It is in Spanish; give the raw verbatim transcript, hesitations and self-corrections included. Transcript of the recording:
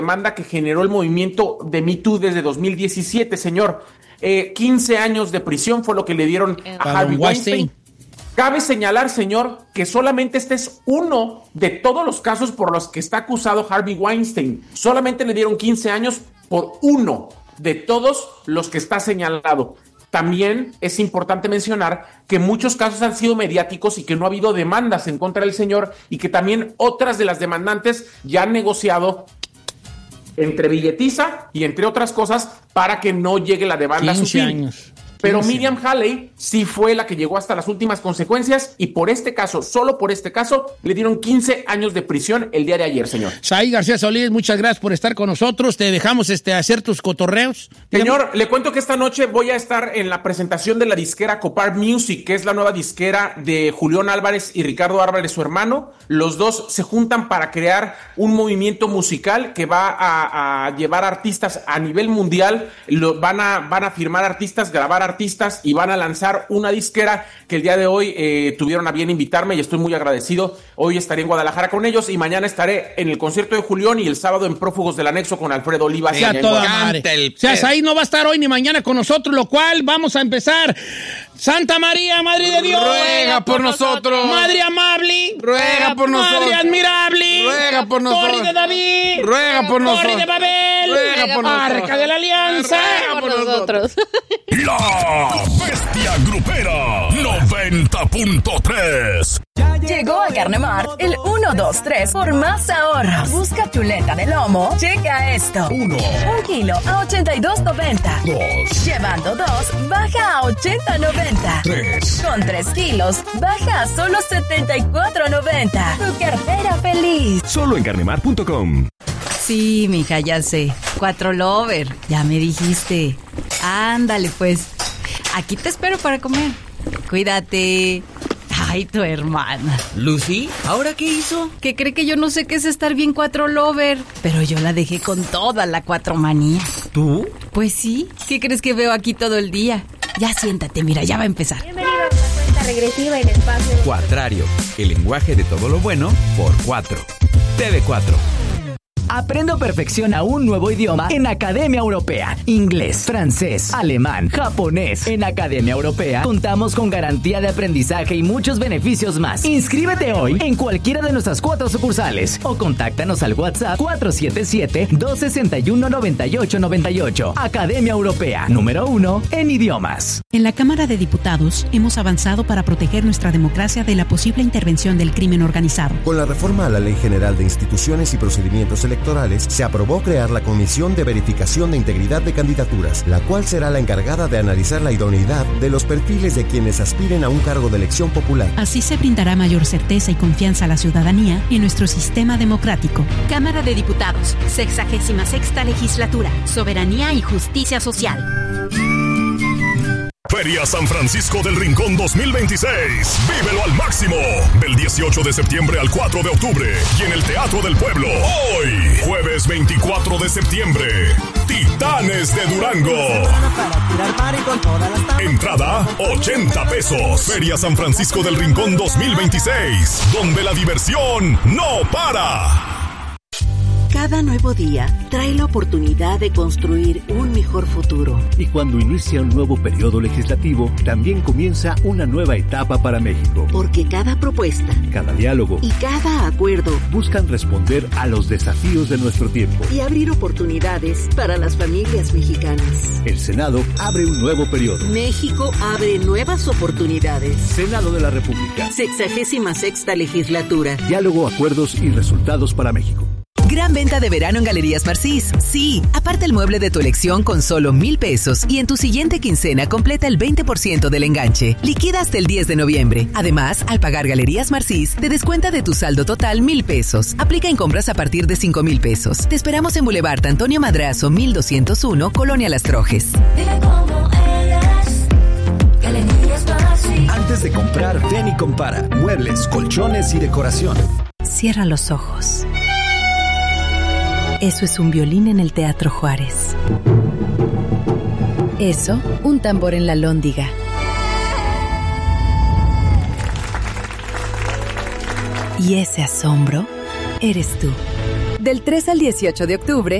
demanda que generó el movimiento de Me Too desde dos mil diecisiete, señor. Eh, quince años de prisión fue lo que le dieron a Harvey Weinstein. Cabe señalar, señor, que solamente este es uno de todos los casos por los que está acusado Harvey Weinstein. Solamente le dieron quince años por uno de todos los que está señalado. También es importante mencionar que muchos casos han sido mediáticos y que no ha habido demandas en contra del señor y que también otras de las demandantes ya han negociado entre billetiza y entre otras cosas para que no llegue la demanda a su fin. años. Pero Miriam Halley sí fue la que llegó hasta las últimas consecuencias y por este caso, solo por este caso, le dieron quince años de prisión el día de ayer, señor. Saí García Solís, muchas gracias por estar con nosotros. Te dejamos este, hacer tus cotorreos. Señor, Dígame. le cuento que esta noche voy a estar en la presentación de la disquera Copar Music, que es la nueva disquera de Julián Álvarez y Ricardo Álvarez, su hermano. Los dos se juntan para crear un movimiento musical que va a, a llevar artistas a nivel mundial. Lo, van, a, van a firmar artistas, grabar artistas. artistas y van a lanzar una disquera que el día de hoy eh, tuvieron a bien invitarme y estoy muy agradecido. Hoy estaré en Guadalajara con ellos y mañana estaré en el concierto de Julián y el sábado en Prófugos del Anexo con Alfredo Olivas. Sí, a toda madre. O sea, Saí no va a estar hoy ni mañana con nosotros, lo cual vamos a empezar. Santa María, Madre de Dios, ruega por nosotros. Madre amable, ruega por nosotros. Madre admirable, ruega por nosotros. Torre de David, ruega por nosotros. Torre de Babel, ruega por nosotros. Arca de la Alianza, ruega por nosotros. La Bestia Grupera noventa punto tres. Llegó a Carnemart el uno dos tres por más ahorro. Busca chuleta de lomo. Checa esto. Uno. Un kilo a ochenta y dos noventa. Dos. Llevando dos, baja a ochenta noventa. Tres. Con tres kilos, baja a solo setenta y cuatro noventa. Tu cartera feliz. Solo en carnemart punto com. Sí, mija, ya sé. Cuatro Lover, ya me dijiste. Ándale, pues. Aquí te espero para comer. Cuídate. Ay, tu hermana. Lucy, ¿ahora qué hizo? Que cree que yo no sé qué es estar bien Cuatro Lover. Pero yo la dejé con toda la cuatro manía. ¿Tú? Pues sí. ¿Qué crees que veo aquí todo el día? Ya siéntate, mira, ya va a empezar. Bienvenido a la cuenta regresiva en espacio. Cuatrario, el lenguaje de todo lo bueno por cuatro. T V cuatro. Aprende o perfecciona un nuevo idioma en Academia Europea. Inglés, francés, alemán, japonés. En Academia Europea contamos con garantía de aprendizaje y muchos beneficios más. Inscríbete hoy en cualquiera de nuestras cuatro sucursales o contáctanos al WhatsApp cuatro siete siete, dos seis uno, nueve ocho nueve ocho. Academia Europea, número uno en idiomas. En la Cámara de Diputados hemos avanzado para proteger nuestra democracia de la posible intervención del crimen organizado. Con la reforma a la Ley General de Instituciones y Procedimientos Electorales, se aprobó crear la Comisión de Verificación de Integridad de Candidaturas, la cual será la encargada de analizar la idoneidad de los perfiles de quienes aspiren a un cargo de elección popular. Así se brindará mayor certeza y confianza a la ciudadanía en nuestro sistema democrático. Cámara de Diputados, sexagésima sexta legislatura, Soberanía y Justicia Social. Feria San Francisco del Rincón dos mil veintiséis. Vívelo al máximo. Del dieciocho de septiembre al cuatro de octubre. Y en el Teatro del Pueblo. Hoy, jueves veinticuatro de septiembre. Titanes de Durango. Entrada, ochenta pesos. Feria San Francisco del Rincón dos mil veintiséis. Donde la diversión no para. Cada nuevo día trae la oportunidad de construir un mejor futuro. Y cuando inicia un nuevo periodo legislativo, también comienza una nueva etapa para México. Porque cada propuesta, cada diálogo y cada acuerdo buscan responder a los desafíos de nuestro tiempo y abrir oportunidades para las familias mexicanas. El Senado abre un nuevo periodo. México abre nuevas oportunidades. Senado de la República. Sexagésima sexta legislatura. Diálogo, acuerdos y resultados para México. Gran venta de verano en Galerías Marcís. Sí, aparte el mueble de tu elección con solo mil pesos y en tu siguiente quincena completa el veinte por ciento del enganche. Liquida hasta el diez de noviembre. Además, al pagar Galerías Marcís, te descuenta de tu saldo total mil pesos. Aplica en compras a partir de cinco mil pesos. Te esperamos en Boulevard Antonio Madrazo, mil doscientos uno, Colonia Las Trojes. Antes de comprar, ven y compara. Muebles, colchones y decoración. Cierra los ojos. Eso es un violín en el Teatro Juárez. Eso, un tambor en la Lóndiga. Y ese asombro, eres tú. Del tres al dieciocho de octubre,